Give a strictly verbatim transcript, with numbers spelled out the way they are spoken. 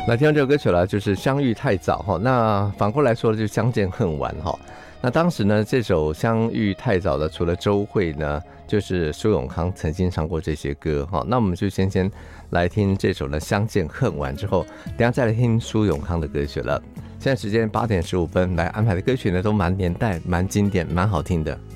来听到这首歌曲了，就是相遇太早哈。那反过来说就是相见恨晚哈。那当时呢，这首相遇太早的，除了周蕙呢，就是苏永康曾经唱过这些歌哈。那我们就先先来听这首呢相见恨晚之后，等一下再来听苏永康的歌曲了。现在时间八点十五分，来安排的歌曲呢都蛮年代、蛮经典、蛮好听的。